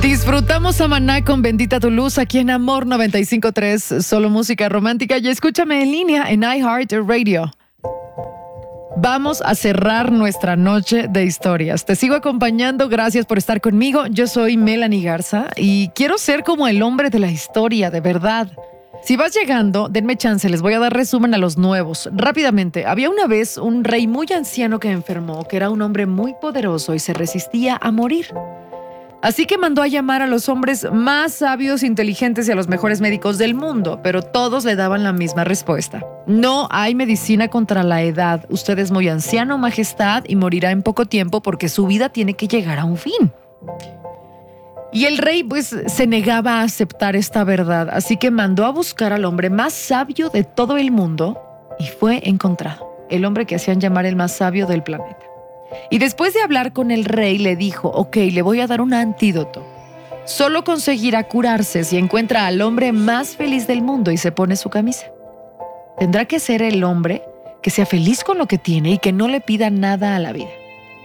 Disfrutamos a Maná con Bendita tu Luz aquí en Amor 95.3, solo música romántica, y escúchame en línea en iHeartRadio. Vamos a cerrar nuestra noche de historias. Te sigo acompañando, gracias por estar conmigo. Yo soy Melanie Garza y quiero ser como el hombre de la historia, de verdad. Si vas llegando, denme chance, les voy a dar resumen a los nuevos. Rápidamente, había una vez un rey muy anciano que enfermó, que era un hombre muy poderoso y se resistía a morir. Así que mandó a llamar a los hombres más sabios, inteligentes y a los mejores médicos del mundo, pero todos le daban la misma respuesta. No hay medicina contra la edad. Usted es muy anciano, majestad, y morirá en poco tiempo porque su vida tiene que llegar a un fin. Y el rey pues se negaba a aceptar esta verdad, así que mandó a buscar al hombre más sabio de todo el mundo y fue encontrado, el hombre que hacían llamar el más sabio del planeta. Y después de hablar con el rey le dijo, ok, le voy a dar un antídoto. Solo conseguirá curarse si encuentra al hombre más feliz del mundo y se pone su camisa. Tendrá que ser el hombre que sea feliz con lo que tiene y que no le pida nada a la vida.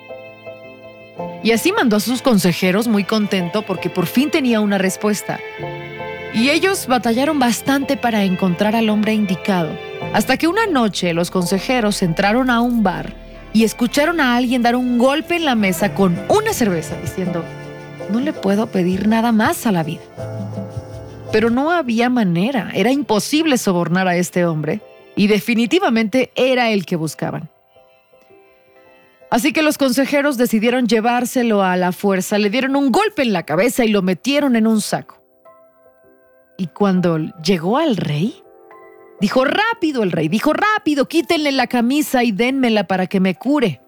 Y así mandó a sus consejeros muy contento porque por fin tenía una respuesta. Y ellos batallaron bastante para encontrar al hombre indicado. Hasta que una noche los consejeros entraron a un bar y escucharon a alguien dar un golpe en la mesa con una cerveza diciendo, no le puedo pedir nada más a la vida. Pero no había manera, era imposible sobornar a este hombre y definitivamente era el que buscaban. Así que los consejeros decidieron llevárselo a la fuerza, le dieron un golpe en la cabeza y lo metieron en un saco. Y cuando llegó al rey, dijo rápido, quítenle la camisa y dénmela para que me cure.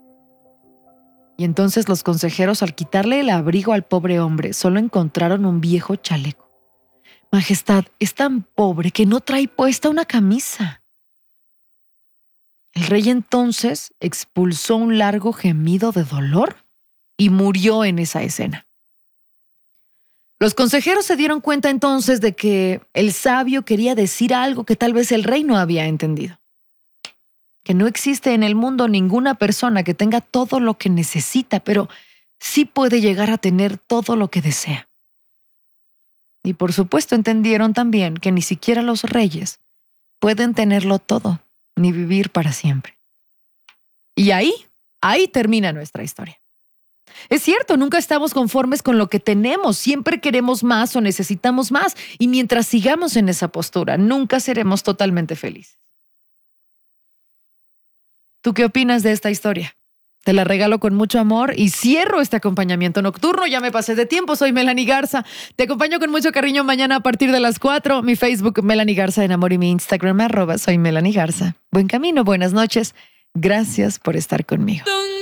Y entonces los consejeros, al quitarle el abrigo al pobre hombre, solo encontraron un viejo chaleco. Majestad, es tan pobre que no trae puesta una camisa. El rey entonces expulsó un largo gemido de dolor y murió en esa escena. Los consejeros se dieron cuenta entonces de que el sabio quería decir algo que tal vez el rey no había entendido. Que no existe en el mundo ninguna persona que tenga todo lo que necesita, pero sí puede llegar a tener todo lo que desea. Y por supuesto entendieron también que ni siquiera los reyes pueden tenerlo todo, ni vivir para siempre. Y ahí termina nuestra historia. Es cierto, nunca estamos conformes con lo que tenemos, siempre queremos más o necesitamos más, y mientras sigamos en esa postura, nunca seremos totalmente felices. ¿Tú qué opinas de esta historia? Te la regalo con mucho amor y cierro este acompañamiento nocturno. Ya me pasé de tiempo, soy Melanie Garza. Te acompaño con mucho cariño mañana a partir de las 4. Mi Facebook, Melanie Garza en Amor, y mi Instagram, @soy Melanie Garza. Buen camino, buenas noches. Gracias por estar conmigo.